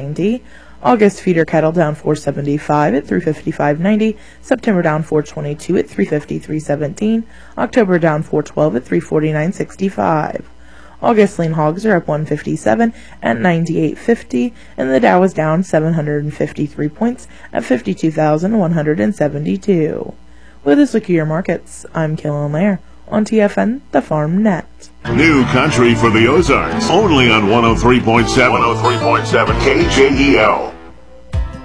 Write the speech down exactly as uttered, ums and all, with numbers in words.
ninety. August feeder cattle down four seventy-five at three fifty-five ninety. September down four twenty-two at three fifty-three seventeen. October down four twelve at three forty-nine sixty-five. August lean hogs are up one fifty-seven at ninety-eight fifty, and the Dow is down seven hundred fifty-three points at fifty-two thousand one hundred seventy-two. With this look at your markets, I'm Killen Lair on T F N, the Farm Net. New country for the Ozarks, only on one oh three point seven. one oh three point seven K J E L.